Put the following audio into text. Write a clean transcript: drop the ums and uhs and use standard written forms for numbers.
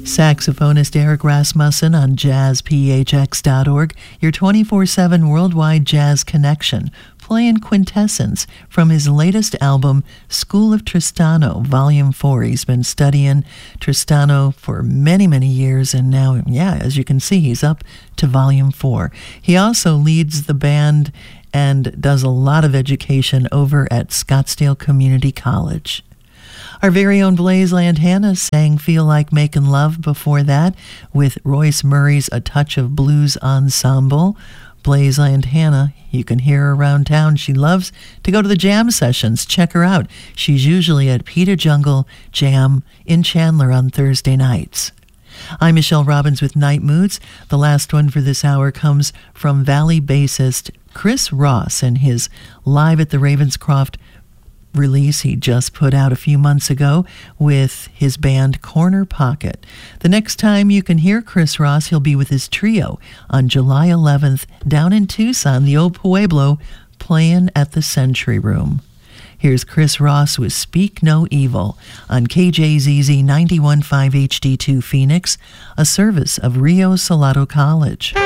Saxophonist Eric Rasmussen on jazzphx.org, your 24/7 worldwide jazz connection, playing Quintessence from his latest album, School of Tristano, Volume 4. He's been studying Tristano for many, many years, and now, as you can see, he's up to Volume 4. He also leads the band and does a lot of education over at Scottsdale Community College. Our very own Blaze Lantana sang Feel Like Making Love before that with Royce Murray's A Touch of Blues Ensemble. Blaze Lantana, you can hear her around town. She loves to go to the jam sessions. Check her out. She's usually at Peter Jungle Jam in Chandler on Thursday nights. I'm Michelle Robbins with Night Moods. The last one for this hour comes from Valley bassist Chris Ross and his Live at the Ravenscroft release he just put out a few months ago with his band Corner Pocket. The next time you can hear Chris Ross, he'll be with his trio on July 11th down in Tucson, the old Pueblo, playing at the Century Room. Here's Chris Ross with Speak No Evil on KJZZ 91.5 HD2 Phoenix, a service of Rio Salado College.